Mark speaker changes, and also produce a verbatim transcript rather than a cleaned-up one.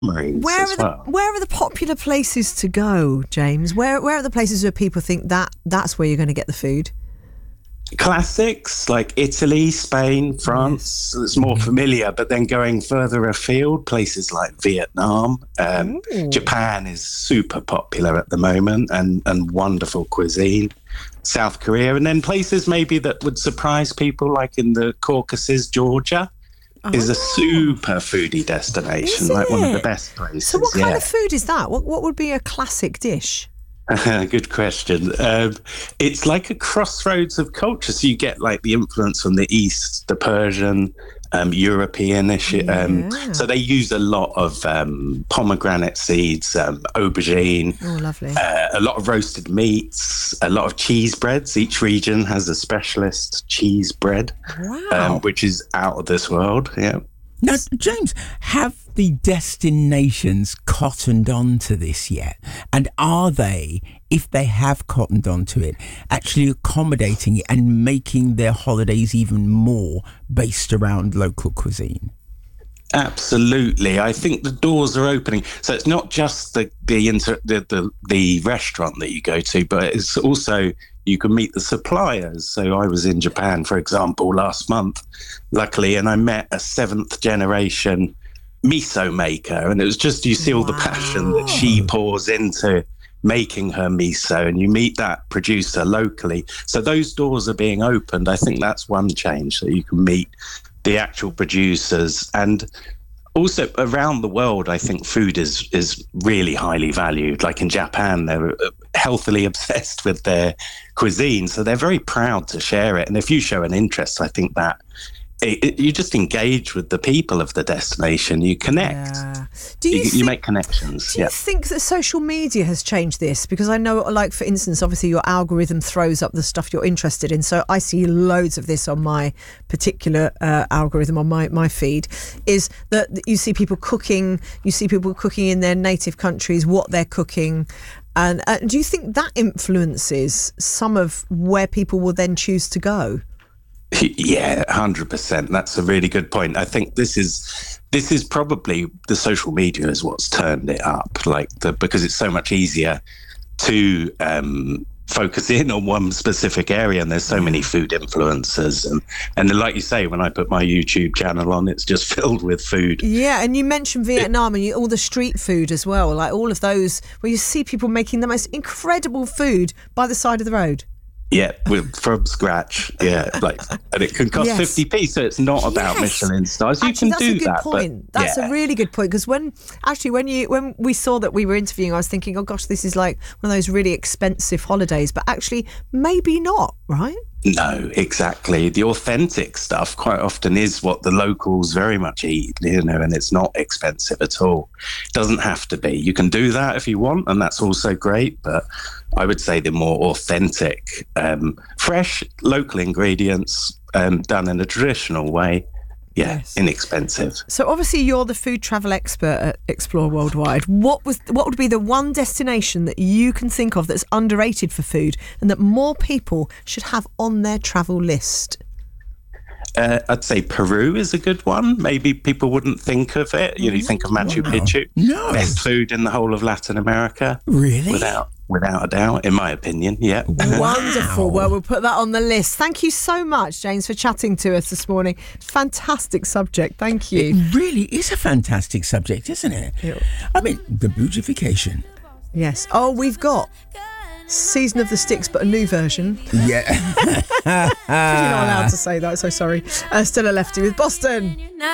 Speaker 1: submarines
Speaker 2: Where
Speaker 1: as
Speaker 2: are the
Speaker 1: well.
Speaker 2: Where are the popular places to go, James? Where Where are the places where people think that that's where you're going to get the food?
Speaker 1: Classics like Italy, Spain, France, it's more familiar, but then going further afield, places like Vietnam, um, Japan is super popular at the moment and, and wonderful cuisine, South Korea, and then places maybe that would surprise people like in the Caucasus, Georgia.
Speaker 2: Oh.
Speaker 1: Is a super foodie destination,
Speaker 2: Is
Speaker 1: like one of the
Speaker 2: it?
Speaker 1: best places.
Speaker 2: So what
Speaker 1: yeah.
Speaker 2: kind of food is that? What What would be a classic dish?
Speaker 1: Good question. Um, it's like a crossroads of culture. So you get like the influence from the East, the Persian, um, European-ish. Um,
Speaker 2: Yeah.
Speaker 1: so they use a lot of um, pomegranate seeds, um, aubergine,
Speaker 2: Oh, lovely.
Speaker 1: uh, a lot of roasted meats, a lot of cheese breads. Each region has a specialist cheese bread,
Speaker 2: Wow.
Speaker 1: um, which is out of this world. Yeah.
Speaker 3: Now, James, have the destinations cottoned on to this yet? And are they, if they have cottoned on to it, actually accommodating it and making their holidays even more based around local cuisine?
Speaker 1: Absolutely. I think the doors are opening. So it's not just the the, inter, the the the restaurant that you go to, but it's also you can meet the suppliers. So I was in Japan, for example, last month, luckily, and I met a seventh generation miso maker. And it was just, you see all the passion that she pours into making her miso, and you meet that producer locally. So those doors are being opened. I think that's one change, that you can meet the actual producers. And also around the world, I think food is is really highly valued. Like in Japan, they're healthily obsessed with their cuisine, so they're very proud to share it. And if you show an interest, I think that it, it, you just engage with the people of the destination. You connect.
Speaker 2: Yeah. Do you,
Speaker 1: you,
Speaker 2: think,
Speaker 1: you make connections.
Speaker 2: Do you
Speaker 1: yeah.
Speaker 2: think that social media has changed this? Because I know, like, for instance, obviously your algorithm throws up the stuff you're interested in. So I see loads of this on my particular uh, algorithm, on my, my feed, is that you see people cooking, you see people cooking in their native countries, what they're cooking. And uh, do you think that influences some of where people will then choose to go?
Speaker 1: Yeah, one hundred percent. That's a really good point. I think this is this is probably the social media is what's turned it up, like the because it's so much easier to um, focus in on one specific area, and there's so many food influencers, and and like you say, when I put my YouTube channel on, it's just filled with food.
Speaker 2: Yeah, and you mentioned Vietnam and you, all the street food as well, like all of those where you see people making the most incredible food by the side of the road.
Speaker 1: Yeah, with, from scratch. Yeah, like, and it can cost
Speaker 2: Yes.
Speaker 1: fifty p. So it's not about
Speaker 2: Yes.
Speaker 1: Michelin stars. You
Speaker 2: Actually,
Speaker 1: can
Speaker 2: that's
Speaker 1: do
Speaker 2: a good
Speaker 1: that.
Speaker 2: point.
Speaker 1: But,
Speaker 2: That's
Speaker 1: yeah.
Speaker 2: a really good point, because when actually when you when we saw that we were interviewing, I was thinking, oh gosh, this is like one of those really expensive holidays, but actually maybe not, right?
Speaker 1: No, exactly. The authentic stuff quite often is what the locals very much eat, you know, and it's not expensive at all. It doesn't have to be. You can do that if you want, and that's also great. But I would say the more authentic, um, fresh, local ingredients um, done in a traditional way, yeah,
Speaker 2: Yes.
Speaker 1: inexpensive.
Speaker 2: So obviously you're the food travel expert at Explore Worldwide. What was what would be the one destination that you can think of that's underrated for food and that more people should have on their travel list?
Speaker 1: Uh, I'd say Peru is a good one. Maybe people wouldn't think of it. You know, you think of Machu
Speaker 3: Wow.
Speaker 1: Picchu.
Speaker 3: No.
Speaker 1: Best food in the whole of Latin America.
Speaker 3: Really?
Speaker 1: Without without a doubt, in my opinion, yeah.
Speaker 2: Wonderful. Well, we'll put that on the list. Thank you so much, James, for chatting to us this morning. Fantastic subject. Thank you.
Speaker 3: It really is a fantastic subject, isn't it?
Speaker 2: Yeah.
Speaker 3: I mean, the beautification.
Speaker 2: Yes. Oh, we've got Season of the Sticks, but a new version.
Speaker 3: Yeah.
Speaker 2: You're not allowed to say that, so sorry. Uh, still a lefty with Boston.